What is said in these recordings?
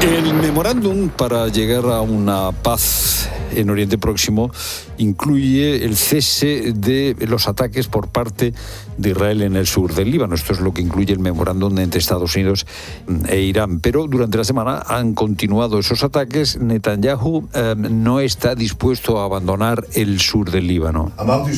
El memorándum para llegar a una paz en Oriente Próximo incluye el cese de los ataques por parte de Israel en el sur del Líbano. Esto es lo que incluye el memorándum entre Estados Unidos e Irán. Pero durante la semana han continuado esos ataques. Netanyahu no está dispuesto a abandonar el sur del Líbano.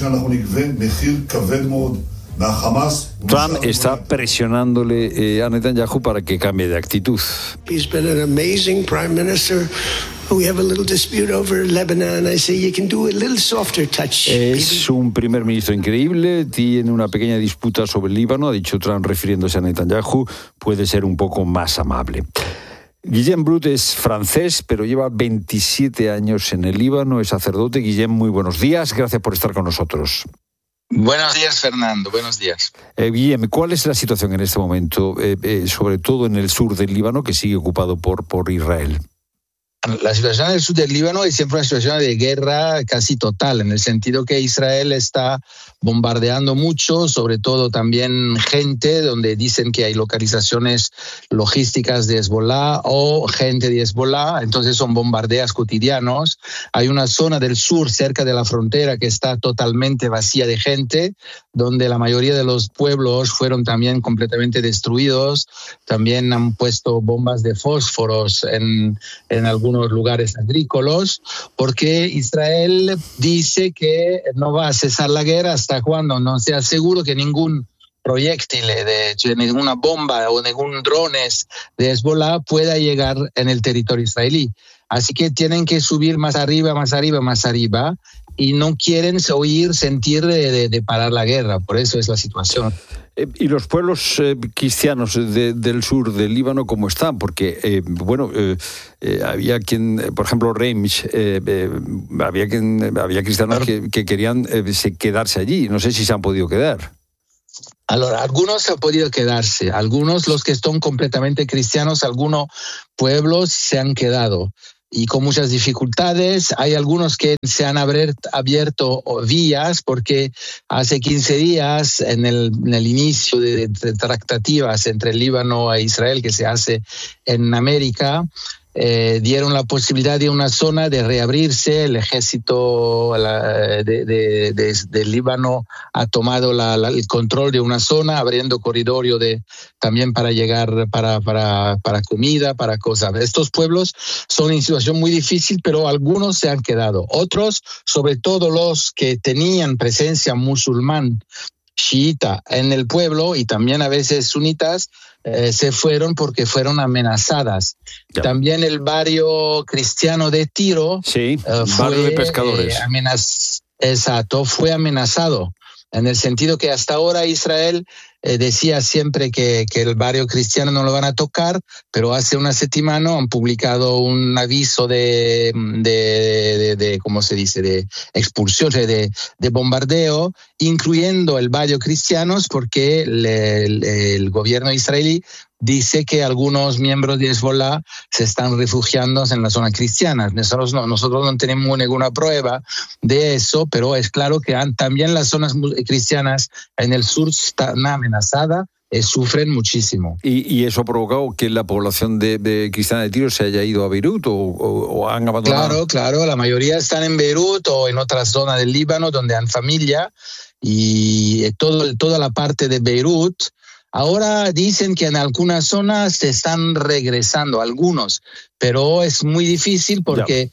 Trump está presionándole a Netanyahu para que cambie de actitud. He's been an amazing prime minister. We have a little dispute over Lebanon. I say you can do a little softer touch. Es un primer ministro increíble, tiene una pequeña disputa sobre el Líbano, ha dicho Trump refiriéndose a Netanyahu, puede ser un poco más amable. Guillem Brut es francés, pero lleva 27 años en el Líbano, es sacerdote. Guillem, muy buenos días, gracias por estar con nosotros. Buenos días, Fernando. Buenos días. Guillem, ¿cuál es la situación en este momento, sobre todo en el sur del Líbano, que sigue ocupado por Israel? La situación en el sur del Líbano es siempre una situación de guerra casi total, en el sentido que Israel está bombardeando mucho, sobre todo también gente, donde dicen que hay localizaciones logísticas de Hezbollah o gente de Hezbollah, entonces son bombardeos cotidianos. Hay una zona del sur cerca de la frontera que está totalmente vacía de gente, donde la mayoría de los pueblos fueron también completamente destruidos. También han puesto bombas de fósforos en algunos lugares agrícolas, porque Israel dice que no va a cesar la guerra hasta cuando no sea seguro que ningún proyectil de ninguna bomba o ningún drones de Hezbollah pueda llegar en el territorio israelí. Así que tienen que subir más arriba, y no quieren sentir de parar la guerra. Por eso es la situación. ¿Y los pueblos cristianos del sur del Líbano cómo están? Porque, había quien, por ejemplo, Reims, había cristianos que querían quedarse allí. No sé si se han podido quedar. Algunos han podido quedarse, algunos, los que están completamente cristianos, algunos pueblos se han quedado. Y con muchas dificultades. Hay algunos que se han abierto vías, porque hace 15 días, en el inicio de tratativas entre el Líbano e Israel que se hace en América, dieron la posibilidad de una zona de reabrirse. El ejército del Líbano ha tomado el control de una zona, abriendo corridorio también para llegar para comida, para cosas. Estos pueblos son en situación muy difícil, pero algunos se han quedado. Otros, sobre todo los que tenían presencia musulmán, chiita en el pueblo, y también a veces sunitas, se fueron porque fueron amenazadas. Ya. También el barrio cristiano de Tiro, barrio de pescadores, fue amenazado, en el sentido que hasta ahora Israel decía siempre que el barrio cristiano no lo van a tocar, pero hace una semana han publicado un aviso de ¿cómo se dice?, de expulsión, de bombardeo, incluyendo el barrio cristianos, porque el gobierno israelí dice que algunos miembros de Hezbollah se están refugiando en la zona cristiana. Nosotros no tenemos ninguna prueba de eso, pero es claro que también las zonas cristianas en el sur están amenazadas, sufren muchísimo. ¿Y eso ha provocado que la población de cristiana de Tiro se haya ido a Beirut o han abandonado? Claro, la mayoría están en Beirut o en otras zonas del Líbano donde han familia, y toda la parte de Beirut. Ahora dicen que en algunas zonas se están regresando, algunos, pero es muy difícil porque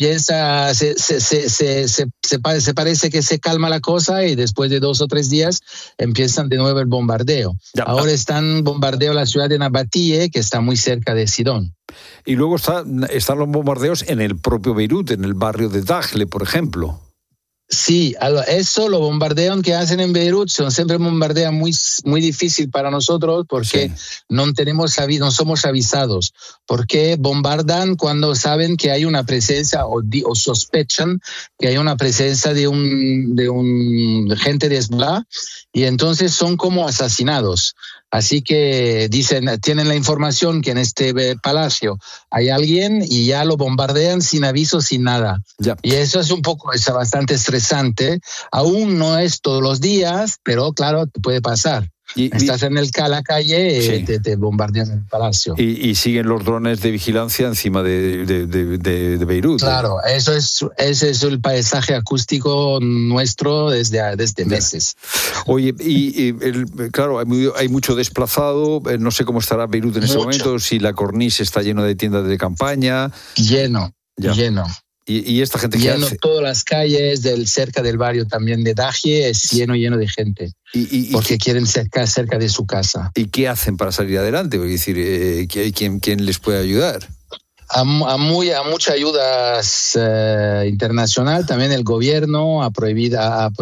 se parece que se calma la cosa, y después de 2 o 3 días empiezan de nuevo el bombardeo. Ahora están bombardeando la ciudad de Nabatie, que está muy cerca de Sidón. Y luego están los bombardeos en el propio Beirut, en el barrio de Dahle, por ejemplo. Sí, eso, los bombardeos que hacen en Beirut son siempre bombardeos muy difícil para nosotros, porque no somos avisados, porque bombardan cuando saben que hay una presencia o sospechan que hay una presencia de un gente de Hezbollah, y entonces son como asesinados. Así que tienen la información que en este palacio hay alguien y ya lo bombardean sin aviso, sin nada. Ya. Y eso es bastante estresante. Aún no es todos los días, pero claro, puede pasar. Estás en la calle, sí. te bombardean en el palacio. Y siguen los drones de vigilancia encima de Beirut. Claro, ese es el paisaje acústico nuestro desde meses. Oye, claro, hay mucho desplazado, no sé cómo estará Beirut en ese momento, si la corniche está lleno de tiendas de campaña. Lleno. ¿Y esta gente qué lleno hace? Todas las calles cerca del barrio también de Daje es lleno de gente. Porque quieren cerca de su casa. ¿Y qué hacen para salir adelante? Es decir, ¿quién les puede ayudar? A mucha ayuda internacional, también el gobierno provee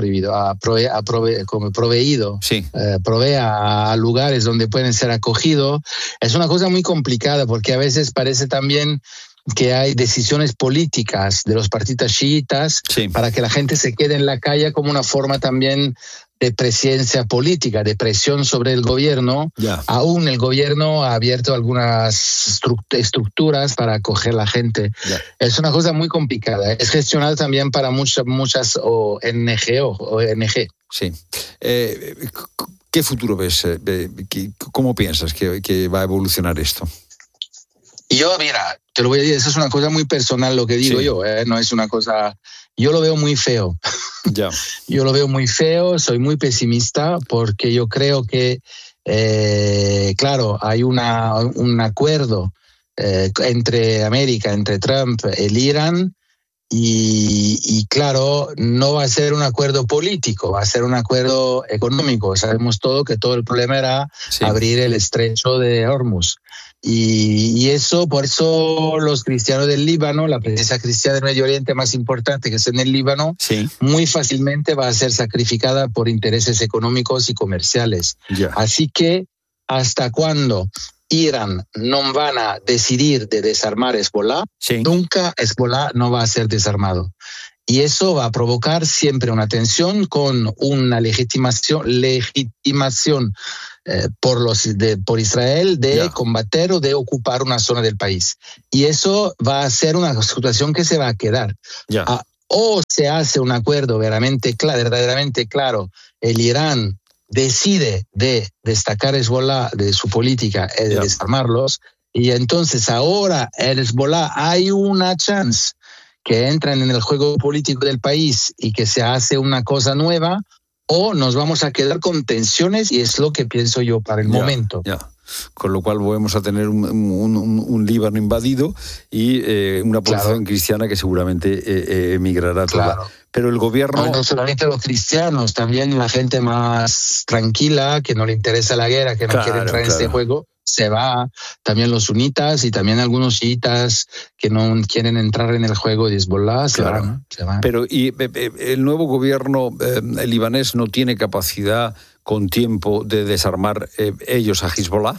a lugares donde pueden ser acogidos. Es una cosa muy complicada porque a veces parece también que hay decisiones políticas de los partidos chiitas para que la gente se quede en la calle como una forma también de presencia política, de presión sobre el gobierno. Aún el gobierno ha abierto algunas estructuras para acoger a la gente. Es una cosa muy complicada. Es gestionado también para muchas ONG. Sí. ¿Qué futuro ves? ¿Cómo piensas que va a evolucionar esto? Yo, mira, te lo voy a decir, eso es una cosa muy personal lo que digo yo, no es una cosa... Yo lo veo muy feo. Yo lo veo muy feo, soy muy pesimista porque yo creo que, claro, hay un acuerdo entre América, entre Trump, el Irán, y claro, no va a ser un acuerdo político, va a ser un acuerdo económico. Sabemos que todo el problema era abrir el estrecho de Hormuz. Y por eso los cristianos del Líbano, la presencia cristiana del Medio Oriente más importante que es en el Líbano, muy fácilmente va a ser sacrificada por intereses económicos y comerciales. Así que, ¿hasta cuándo Irán no van a decidir de desarmar Hezbollah? Nunca Hezbollah no va a ser desarmado. Y eso va a provocar siempre una tensión con una legitimación por Israel de combater o de ocupar una zona del país. Y eso va a ser una situación que se va a quedar. O se hace un acuerdo verdaderamente claro, el Irán decide de destacar Hezbollah de su política, de desarmarlos, y entonces ahora el Hezbollah hay una chance que entran en el juego político del país y que se hace una cosa nueva, o nos vamos a quedar con tensiones, y es lo que pienso yo para el momento. Con lo cual volvemos a tener un Líbano invadido y una población cristiana que seguramente emigrará toda. Pero el gobierno... No solamente los cristianos, también la gente más tranquila, que no le interesa la guerra, que no quiere entrar en este juego, se va. También los sunitas y también algunos chiitas que no quieren entrar en el juego de Hezbollah se van. Pero el nuevo gobierno libanés no tiene capacidad con tiempo de desarmar ellos a Hezbollah.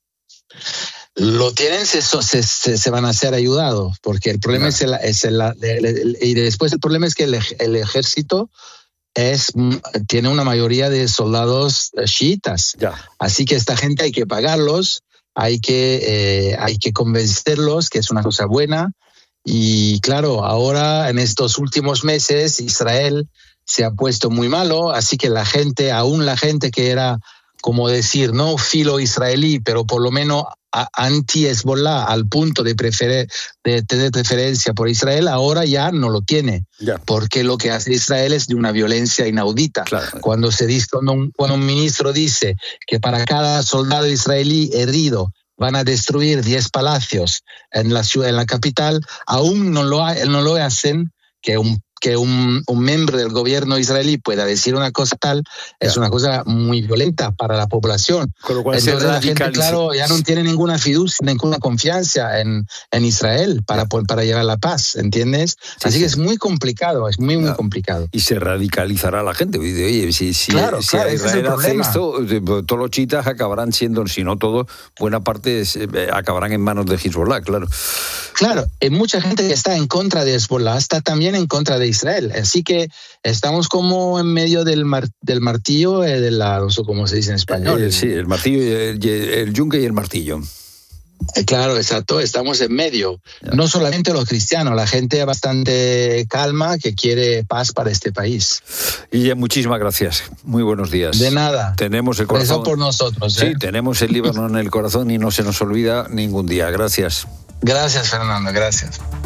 Lo tienen, se van a ser ayudados, porque el problema y después el problema es que el ejército tiene una mayoría de soldados chiitas. Así que esta gente hay que pagarlos, hay que convencerlos que es una cosa buena. Y claro, ahora en estos últimos meses Israel se ha puesto muy malo, así que la gente que era, como decir, no filo israelí, pero por lo menos anti-Hezbollah al punto de tener preferencia por Israel, ahora ya no lo tiene, porque lo que hace Israel es de una violencia inaudita. Cuando un ministro dice que para cada soldado israelí herido van a destruir 10 palacios en la ciudad, en la capital, aún no lo hacen, que un miembro del gobierno israelí pueda decir una cosa tal, es una cosa muy violenta para la población. Con lo cual entonces la gente, claro, ya no tiene ninguna fiducia, ninguna confianza en Israel para llevar la paz, ¿entiendes? Así que es muy complicado, es muy complicado. Y se radicalizará la gente. Oye, si Israel hace esto, todos los chiitas acabarán siendo, si no todos, buena parte acabarán en manos de Hezbollah, claro. Claro, mucha gente que está en contra de Hezbollah está también en contra de Israel. Así que estamos como en medio del martillo, no sé cómo se dice en español. Sí, el martillo, el yunque y el martillo. Claro, exacto, estamos en medio. No solamente los cristianos, la gente bastante calma que quiere paz para este país. Y muchísimas gracias. Muy buenos días. De nada. Tenemos el corazón. Eso por nosotros. Sí, tenemos el Líbano en el corazón y no se nos olvida ningún día. Gracias. Gracias, Fernando. Gracias.